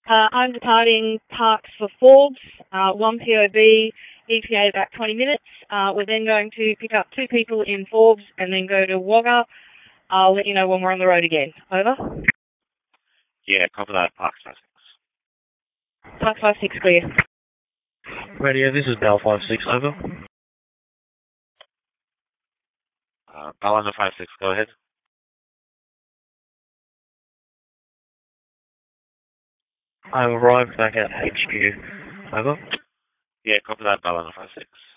I'm departing Parks for Forbes, 1 POB, ETA about 20 minutes. We're then going to pick up 2 people in Forbes and then go to Wagga. I'll let you know when we're on the road again. Over. Yeah, copy that. Parks 56. Parks 56 clear. Radio, this is Bell 56, over. Bell under 56, go ahead. I've arrived back at HQ, over. Yeah, copy that. Bell under 56.